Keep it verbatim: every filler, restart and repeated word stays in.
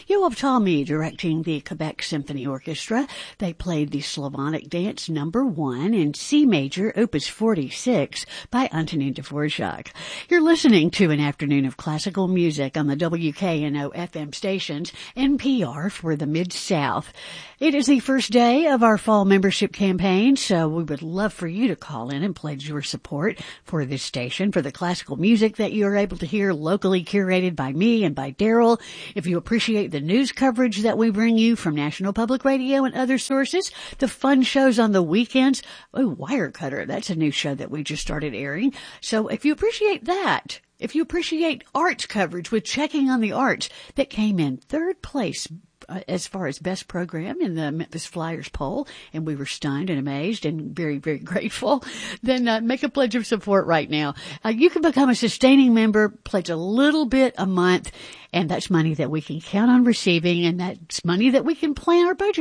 Yoav Talmy directing the Quebec Symphony Orchestra. They played the Slavonic Dance Number One in C Major, Opus forty-six by Antonin Dvorak. You're listening to an afternoon of classical music on the W K N O F M stations, N P R for the Mid-South. It is the first day of our fall membership campaign, so we would love for you to call in and pledge your support for this station, for the classical music that you are able to hear locally curated by me and by Daryl. If you appreciate the news coverage that we bring you from National Public Radio and other sources, the fun shows on the weekends. Oh, Wirecutter, that's a new show that we just started airing. So if you appreciate that, if you appreciate arts coverage with Checking on the Arts, that came in third place uh, as far as best program in the Memphis Flyers poll, and we were stunned and amazed and very, very grateful, then uh, make a pledge of support right now. Uh, you can become a sustaining member, pledge a little bit a month, and that's money that we can count on receiving, and that's money that we can plan our budget